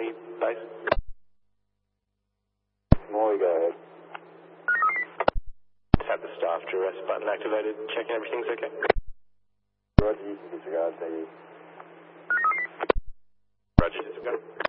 Morley base. Morley, go ahead. Just have the staff duress button activated, checking everything's okay. Roger, you can disregard, thank you. Roger, disregard.